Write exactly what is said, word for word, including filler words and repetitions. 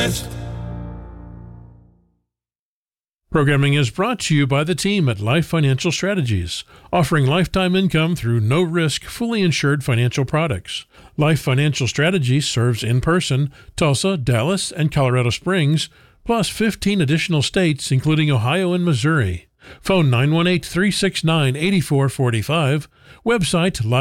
Programming is brought to you by the team at Life Financial Strategies, offering lifetime income through no-risk, fully insured financial products. Life Financial Strategies serves in person Tulsa, Dallas, and Colorado Springs, plus fifteen additional states, including Ohio and Missouri. Phone nine one eight, three six nine, eight four four five. Website